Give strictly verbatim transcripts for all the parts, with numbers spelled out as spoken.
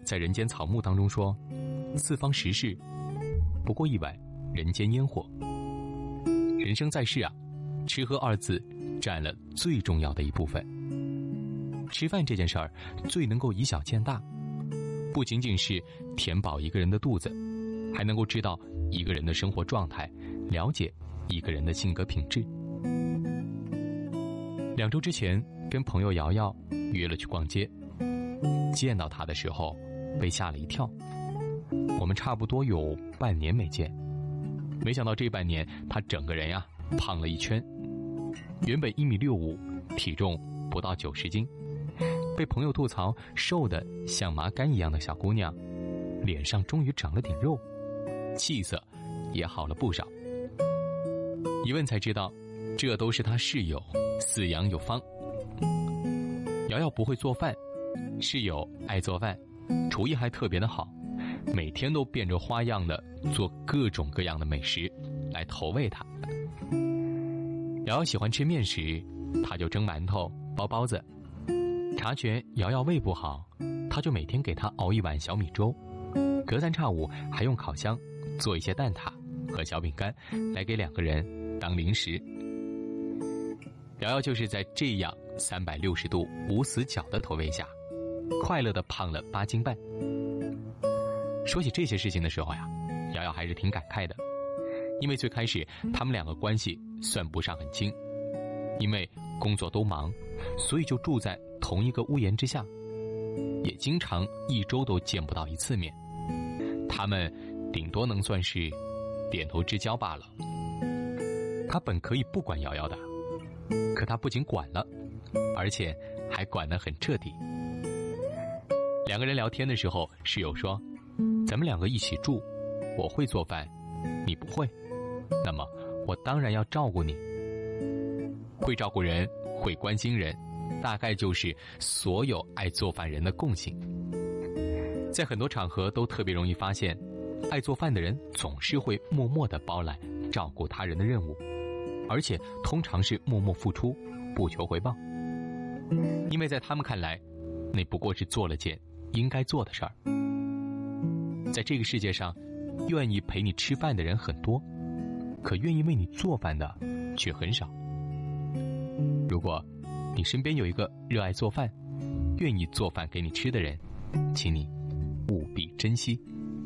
在《人间草木》当中说，四方食事，不过一碗人间烟火。人生在世啊，吃喝二字占了最重要的一部分。吃饭这件事儿最能够以小见大，不仅仅是填饱一个人的肚子，还能够知道一个人的生活状态，了解一个人的性格品质。两周之前跟朋友瑶瑶约了去逛街，见到她的时候被吓了一跳。我们差不多有半年没见，没想到这半年她整个人呀、啊、胖了一圈，原本一米六五，体重不到九十斤，被朋友吐槽瘦得像麻杆一样的小姑娘，脸上终于长了点肉，气色也好了不少。一问才知道，这都是她室友饲养有方。瑶瑶不会做饭，室友爱做饭，厨艺还特别的好，每天都变着花样的做各种各样的美食来投喂她。瑶瑶喜欢吃面食，她就蒸馒头包包子。察觉瑶瑶胃不好，她就每天给她熬一碗小米粥，隔三差五还用烤箱做一些蛋挞和小饼干来给两个人当零食。瑶瑶就是在这样三百六十度无死角的投喂下，快乐的胖了八斤半。说起这些事情的时候呀，瑶瑶还是挺感慨的，因为最开始他们两个关系算不上很亲，因为工作都忙，所以就住在同一个屋檐之下，也经常一周都见不到一次面。他们顶多能算是点头之交罢了。他本可以不管瑶瑶的，可他不仅管了，而且还管得很彻底。两个人聊天的时候，室友说，咱们两个一起住，我会做饭，你不会，那么我当然要照顾你。会照顾人，会关心人，大概就是所有爱做饭人的共性。在很多场合都特别容易发现，爱做饭的人总是会默默地包揽照顾他人的任务，而且通常是默默付出，不求回报。因为在他们看来，那不过是做了件应该做的事儿。在这个世界上，愿意陪你吃饭的人很多，可愿意为你做饭的却很少。如果你身边有一个热爱做饭，愿意做饭给你吃的人，请你务必珍惜。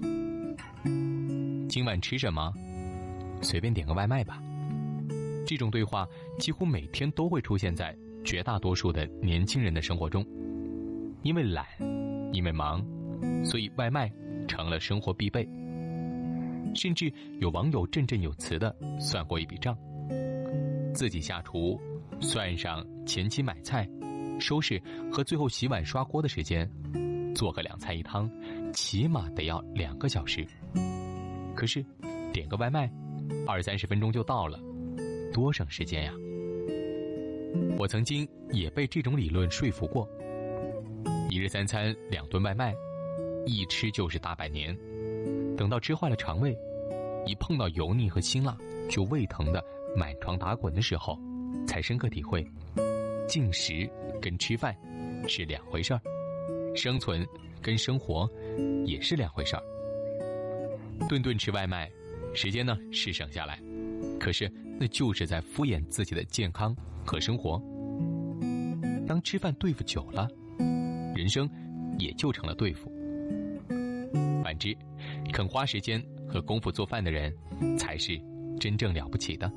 今晚吃什么？随便点个外卖吧。这种对话几乎每天都会出现在绝大多数的年轻人的生活中。因为懒，因为忙，所以外卖成了生活必备。甚至有网友振振有词地算过一笔账，自己下厨，算上前期买菜、收拾和最后洗碗刷锅的时间，做个两菜一汤，起码得要两个小时。可是点个外卖，二三十分钟就到了，多省时间呀！我曾经也被这种理论说服过。一日三餐两顿外卖，一吃就是大半年。等到吃坏了肠胃，一碰到油腻和辛辣就胃疼的满床打滚的时候，才深刻体会，进食跟吃饭是两回事儿，生存跟生活也是两回事儿。顿顿吃外卖，时间呢是省下来，可是那就是在敷衍自己的健康和生活。当吃饭对付久了，人生也就成了对付。反之，肯花时间和功夫做饭的人才是真正了不起的。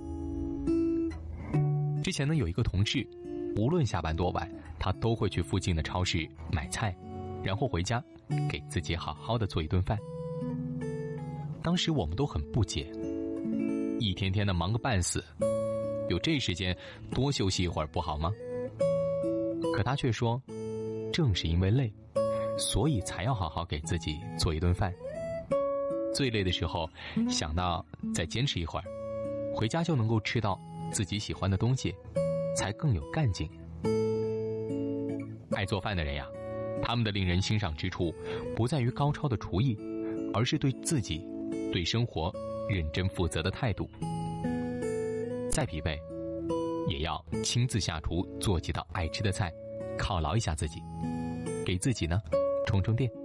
之前呢，有一个同事，无论下班多晚，他都会去附近的超市买菜，然后回家给自己好好的做一顿饭。当时我们都很不解，一天天的忙个半死，有这时间多休息一会儿不好吗？可他却说，正是因为累，所以才要好好给自己做一顿饭。最累的时候，想到再坚持一会儿，回家就能够吃到自己喜欢的东西，才更有干劲。爱做饭的人呀，他们的令人欣赏之处，不在于高超的厨艺，而是对自己、对生活认真负责的态度。再疲惫，也要亲自下厨做几道爱吃的菜，犒劳一下自己，给自己呢充充电。